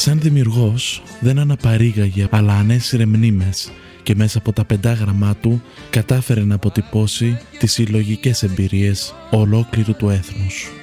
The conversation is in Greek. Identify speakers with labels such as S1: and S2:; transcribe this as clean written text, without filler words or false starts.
S1: Σαν δημιουργός δεν αναπαρήγαγε αλλά ανέσυρε μνήμες και μέσα από τα πεντάγραμμά του κατάφερε να αποτυπώσει τις συλλογικές εμπειρίες ολόκληρου του έθνους.